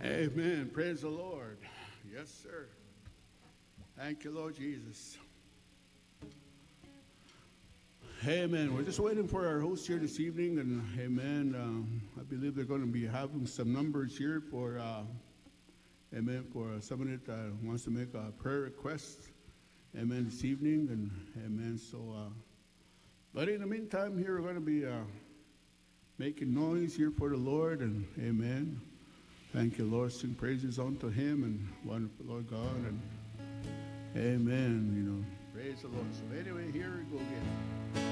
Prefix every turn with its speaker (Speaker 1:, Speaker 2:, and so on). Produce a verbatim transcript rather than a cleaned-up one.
Speaker 1: Amen. Praise the Lord. Yes, sir. Thank you, Lord Jesus. Amen. We're just waiting for our host here this evening, and amen. Um, I believe they're going to be having some numbers here for, uh, amen, for someone that uh, wants to make a prayer request, amen, this evening, and amen. So, uh, but in the meantime, here we're going to be uh, making noise here for the Lord, and amen. Thank you, Lord. Sing praises unto Him, and wonderful Lord God, and amen. You know, praise the Lord. So anyway, here we go again.